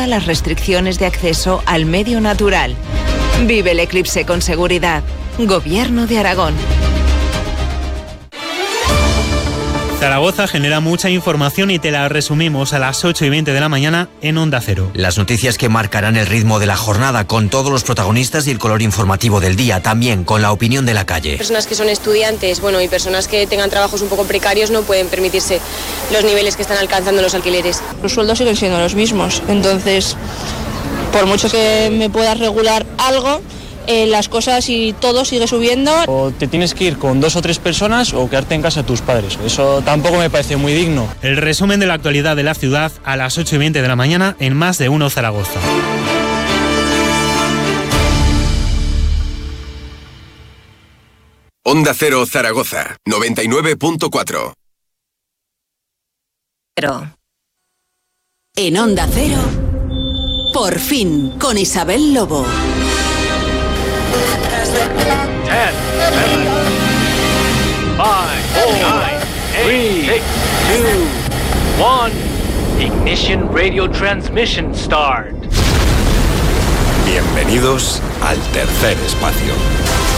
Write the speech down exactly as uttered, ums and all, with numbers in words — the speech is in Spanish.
todas las restricciones de acceso al medio natural. Vive el eclipse con seguridad. Gobierno de Aragón. Zaragoza genera mucha información y te la resumimos a las ocho y veinte de la mañana en Onda Cero. Las noticias que marcarán el ritmo de la jornada, con todos los protagonistas y el color informativo del día, también con la opinión de la calle. Personas que son estudiantes, bueno, y personas que tengan trabajos un poco precarios no pueden permitirse los niveles que están alcanzando los alquileres. Los sueldos siguen siendo los mismos, entonces, por mucho que me puedas regular algo, Eh, las cosas y todo sigue subiendo. O te tienes que ir con dos o tres personas o quedarte en casa de tus padres. Eso tampoco me parece muy digno. El resumen de la actualidad de la ciudad a las ocho y veinte de la mañana en Más de Uno Zaragoza. Onda Cero Zaragoza, noventa y nueve punto cuatro. Pero en Onda Cero, por fin, con Isabel Lobo. ten, seven, five, four, nine, eight, six, two, one. Ignition radio transmission start. Bienvenidos al tercer espacio.